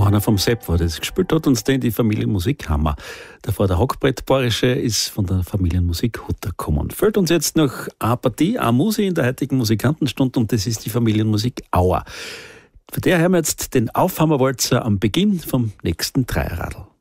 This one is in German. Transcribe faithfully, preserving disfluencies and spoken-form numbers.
Einer vom Sepp, der das gespielt hat, und dann die Familienmusik Hammer. Davor der Hockbrettbayerische ist von der Familienmusik Hutter gekommen. Fällt uns jetzt noch eine Partie, eine Musi in der heutigen Musikantenstunde, und das ist die Familienmusik Auer. Für der hören wir jetzt den Aufhammerwalzer am Beginn vom nächsten Dreierradl.